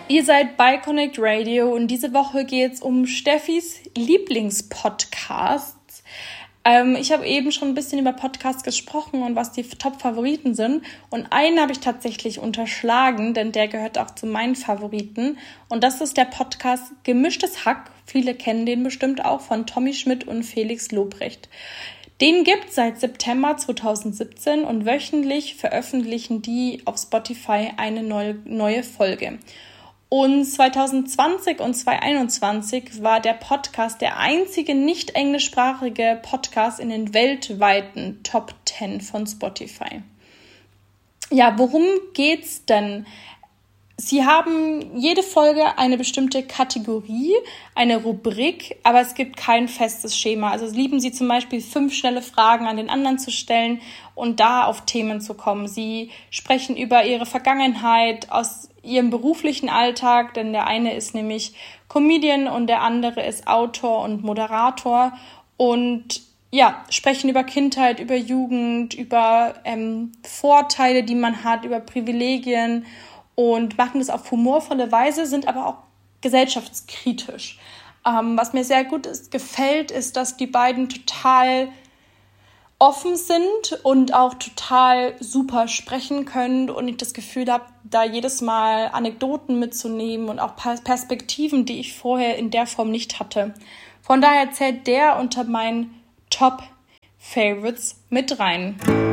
Ihr seid bei Connect Radio und diese Woche geht es um Steffis Lieblingspodcasts. Ich habe eben schon ein bisschen über Podcasts gesprochen und was die Top-Favoriten sind. Und einen habe ich tatsächlich unterschlagen, denn der gehört auch zu meinen Favoriten. Und das ist der Podcast Gemischtes Hack. Viele kennen den bestimmt auch, von Tommy Schmidt und Felix Lobrecht. Den gibt es seit September 2017 und wöchentlich veröffentlichen die auf Spotify eine neue Folge. Und 2020 und 2021 war der Podcast der einzige nicht englischsprachige Podcast in den weltweiten Top 10 von Spotify. Ja, worum geht's denn? Sie haben jede Folge eine bestimmte Kategorie, eine Rubrik, aber es gibt kein festes Schema. Also lieben Sie zum Beispiel 5 schnelle Fragen an den anderen zu stellen und da auf Themen zu kommen. Sie sprechen über Ihre Vergangenheit aus Ihrem beruflichen Alltag, denn der eine ist nämlich Comedian und der andere ist Autor und Moderator und ja, sprechen über Kindheit, über Jugend, über Vorteile, die man hat, über Privilegien und machen das auf humorvolle Weise, sind aber auch gesellschaftskritisch. Was mir sehr gut gefällt, ist, dass die beiden total offen sind und auch total super sprechen können und ich das Gefühl habe, da jedes Mal Anekdoten mitzunehmen und auch Perspektiven, die ich vorher in der Form nicht hatte. Von daher zählt der unter meinen Top-Favorites mit rein.